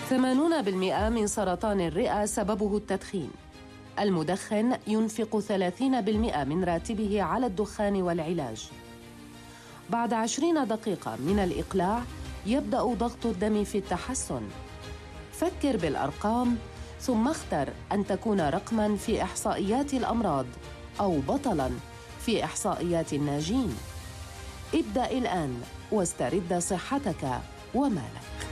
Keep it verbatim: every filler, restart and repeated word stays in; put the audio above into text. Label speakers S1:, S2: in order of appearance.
S1: ثمانين بالمئة من سرطان الرئة سببه التدخين. المدخن ينفق ثلاثين بالمئة من راتبه على الدخان والعلاج. بعد عشرين دقيقة من الإقلاع يبدأ ضغط الدم في التحسن. فكر بالأرقام ثم اختر أن تكون رقماً في إحصائيات الأمراض أو بطلاً في إحصائيات الناجين. ابدأ الآن واسترد صحتك ومالك.